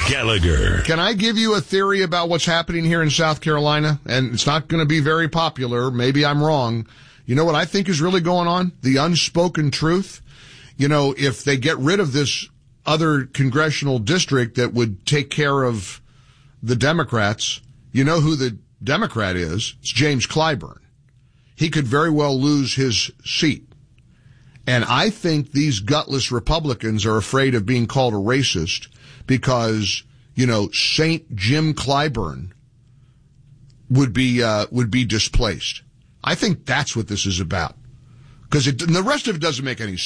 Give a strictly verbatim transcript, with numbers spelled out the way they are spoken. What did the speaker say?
Gallagher. Can I give you a theory about what's happening here in South Carolina? And it's not going to be very popular. Maybe I'm wrong. You know what I think is really going on? The unspoken truth. You know, if they get rid of this other congressional district that would take care of the Democrats, you know who the Democrat is? It's James Clyburn. He could very well lose his seat. And I think these gutless Republicans are afraid of being called a racist because, you know, Saint Jim Clyburn would be, uh, would be displaced. I think that's what this is about. Because the rest of it doesn't make any